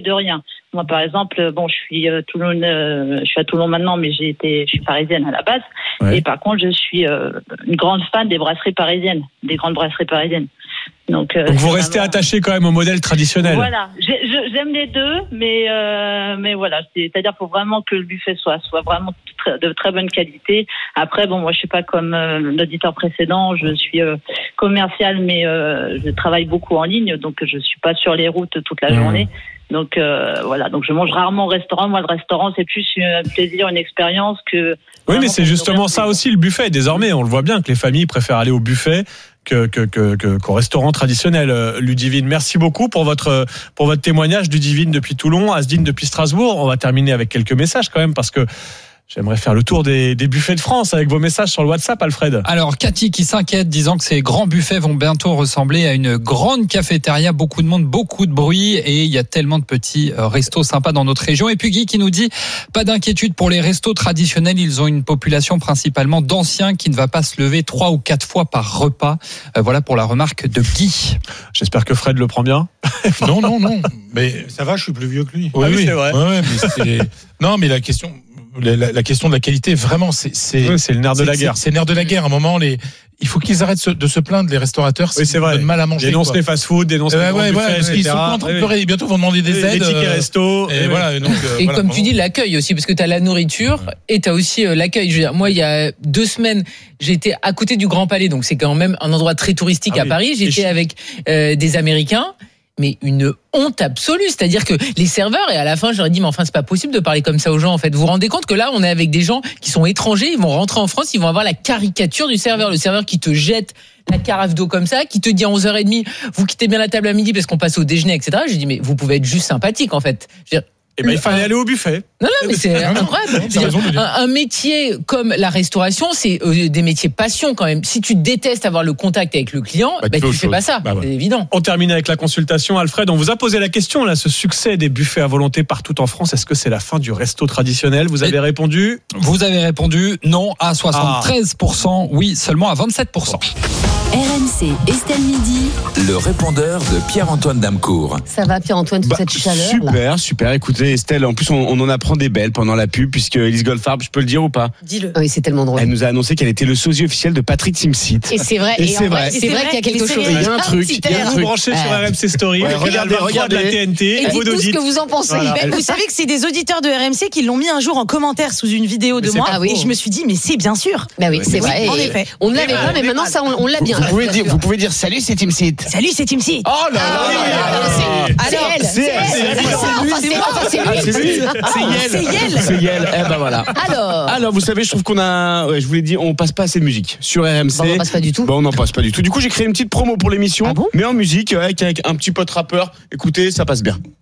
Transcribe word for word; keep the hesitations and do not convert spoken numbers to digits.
de rien. Moi, par exemple, bon, je suis euh, Toulon, euh, je suis à Toulon maintenant, mais j'ai été, je suis parisienne à la base. Ouais. Et par contre, je suis euh, une grande fan des brasseries parisiennes, des grandes brasseries parisiennes. Donc, euh, Donc vous restez vraiment... attaché quand même au modèle traditionnel. Voilà, J'ai, je, j'aime les deux, mais euh, mais voilà, c'est, c'est-à-dire qu'il faut vraiment que le buffet soit soit vraiment très, de très bonne qualité. Après, bon, moi je suis pas comme euh, l'auditeur précédent, je suis euh, commercial, mais euh, je travaille beaucoup en ligne, donc je suis pas sur les routes toute la mmh. journée. Donc euh, voilà, donc je mange rarement au restaurant. Moi, le restaurant, c'est plus un plaisir, une expérience que. Oui, mais c'est justement ça aussi le buffet. Désormais, on le voit bien que les familles préfèrent aller au buffet que, que, que, que qu'au restaurant traditionnel. Ludivine, merci beaucoup pour votre pour votre témoignage. Ludivine depuis Toulon, Asdine depuis Strasbourg. On va terminer avec quelques messages quand même parce que. J'aimerais faire le tour des, des buffets de France avec vos messages sur le WhatsApp, Alfred. Alors, Cathy qui s'inquiète, disant que ces grands buffets vont bientôt ressembler à une grande cafétéria. Beaucoup de monde, beaucoup de bruit et il y a tellement de petits restos sympas dans notre région. Et puis Guy qui nous dit, pas d'inquiétude pour les restos traditionnels. Ils ont une population principalement d'anciens qui ne va pas se lever trois ou quatre fois par repas. Euh, voilà pour la remarque de Guy. J'espère que Fred le prend bien. Non, non, non. Mais ça va, je suis plus vieux que lui. Oui, ah oui, oui. C'est vrai. Ouais, mais c'est... Non, mais la question... La, la, la question de la qualité, vraiment, c'est c'est, oui, c'est le nerf de c'est, la guerre. C'est, c'est le nerf de la guerre. À un moment, les, il faut qu'ils arrêtent de se plaindre, les restaurateurs. Oui, c'est vrai. De mal à manger. Dénoncent les fast-food, dénoncent euh, les grands ouais, buffets, ouais, parce qu'ils sont pas en train de pleurer. Bientôt, vont demander des aides. Les tickets resto. Et, et voilà. Et, donc, euh, et voilà, comme vraiment. tu dis, l'accueil aussi, parce que t'as la nourriture ouais. et t'as aussi euh, l'accueil. Je veux dire, moi, il y a deux semaines, j'étais à côté du Grand Palais, donc c'est quand même un endroit très touristique ah, à oui. Paris. J'étais avec euh, des Américains. Mais une honte absolue, c'est-à-dire que les serveurs, et à la fin, je leur ai dit, mais enfin, c'est pas possible de parler comme ça aux gens, en fait. Vous vous rendez compte que là, on est avec des gens qui sont étrangers, ils vont rentrer en France, ils vont avoir la caricature du serveur, le serveur qui te jette la carafe d'eau comme ça, qui te dit à onze heures trente, vous quittez bien la table à midi parce qu'on passe au déjeuner, et cetera. J'ai dit, mais vous pouvez être juste sympathique, en fait. Je veux dire, Eh ben, il fallait aller au buffet. Non, non, mais c'est incroyable. Un, un métier comme la restauration, c'est euh, des métiers passion quand même. Si tu détestes avoir le contact avec le client, bah, bah, tu fais pas ça. Bah, ouais. C'est évident. On termine avec la consultation. Alfred, on vous a posé la question, là, ce succès des buffets à volonté partout en France, est-ce que c'est la fin du resto traditionnel? Vous avez Et répondu? Vous avez répondu non à soixante-treize pour cent, ah. oui, seulement à vingt-sept pour cent. R M C, Estelle Midi. Le répondeur de Pierre-Antoine Damecourt. Ça va, Pierre-Antoine, toute bah, cette chaleur Super, là. super. Écoutez, Estelle, en plus, on, on en apprend des belles pendant la pub, puisque Elise Goldfarb, je peux le dire ou pas? Dis-le. Oui, c'est tellement drôle. Elle nous a annoncé qu'elle était le sosie officiel de Patrick Timsit. Et c'est vrai. Et, et c'est, vrai. c'est, c'est vrai qu'il y a quelque chose. Il y a un truc. Il y a un vous truc. branchez sur R M C Story. Ouais, regardez, regardez de la T N T. Et dites tout ce que vous en pensez. Voilà. Ben, vous savez que c'est des auditeurs de R M C qui l'ont mis un jour en commentaire sous une vidéo de moi. Ah oui. Et je me suis dit, mais c'est bien sûr. Bah oui, c'est vrai. En effet. On ne l'avait pas, mais maintenant ça, on l'a bien. Vous pouvez dire, vous pouvez dire salut, c'est Timsit. Salut, c'est Timsit. Oh là là. C'est elle. C'est elle. C'est lui. C'est Yel. C'est Yel. Eh ben voilà. Alors. Alors, vous savez, je trouve qu'on a, ouais, je vous l'ai dit, on passe pas assez de musique sur R M C. Bon, on passe pas du tout. Bon, on n'en passe pas du tout. Du coup, j'ai créé une petite promo pour l'émission, ah bon mais en musique, avec, avec un petit pote rappeur. Écoutez, ça passe bien.